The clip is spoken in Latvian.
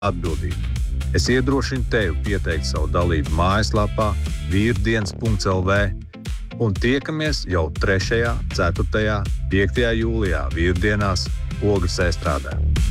atbildību. Es iedrošinu tevi pieteikt savu dalību mājaslapā virdienas.lv un tiekamies jau 3., 4., 5. jūlijā Vīrdienās Ogres Ēstrādē.